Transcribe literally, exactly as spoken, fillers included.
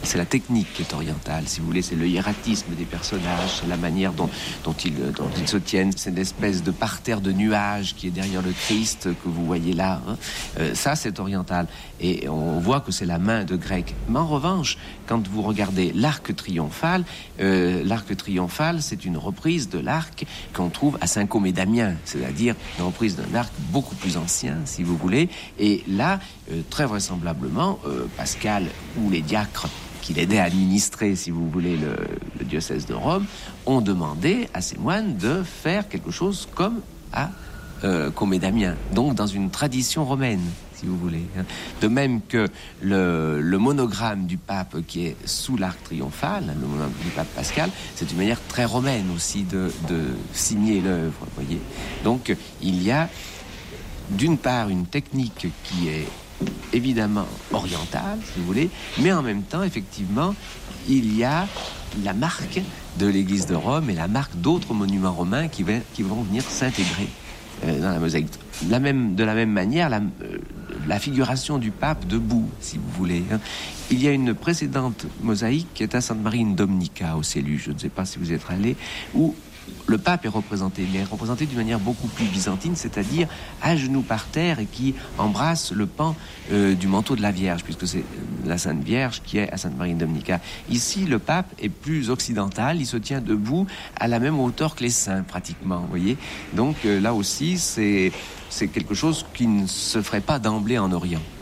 c'est la technique qui est orientale, si vous voulez, c'est le hiératisme des personnages, c'est la manière dont, dont, ils, dont ils se tiennent, c'est une espèce de parterre de nuages qui est derrière le Christ que vous voyez là. Hein. Euh, ça, c'est oriental. Et on voit que c'est la main de grec. Mais en revanche, quand vous regardez l'arc triomphal, euh, l'arc triomphal, c'est une reprise de l'arc qu'on trouve à Saint-Côme et Damien, c'est-à-dire une reprise d'un arc beaucoup plus ancien, si vous voulez. Et là, euh, très vraisemblablement, euh, Pascal ou les diacres qui l'aidaient à administrer, si vous voulez, le, le diocèse de Rome, ont demandé à ces moines de faire quelque chose comme à euh, Côme et Damien, donc dans une tradition romaine, si vous voulez. De même que le, le monogramme du pape qui est sous l'arc triomphal, le monogramme du pape Pascal, c'est une manière très romaine aussi de, de signer l'œuvre, vous voyez. Donc il y a d'une part une technique qui est évidemment orientale, si vous voulez, mais en même temps, effectivement, il y a la marque de l'église de Rome et la marque d'autres monuments romains qui, va, qui vont venir s'intégrer euh, dans la mosaïque. La même, de la même manière, la, euh, la figuration du pape debout, si vous voulez. Hein. Il y a une précédente mosaïque qui est à Sainte-Marie in Dominica, au Célus, je ne sais pas si vous êtes allé, où le pape est représenté, il est représenté d'une manière beaucoup plus byzantine, c'est-à-dire à genoux par terre et qui embrasse le pan euh, du manteau de la Vierge, puisque c'est la Sainte Vierge qui est à Sainte-Marie in Dominica. Ici, le pape est plus occidental, il se tient debout à la même hauteur que les saints, pratiquement, vous voyez. Donc euh, là aussi, c'est, c'est quelque chose qui ne se ferait pas d'emblée en Orient.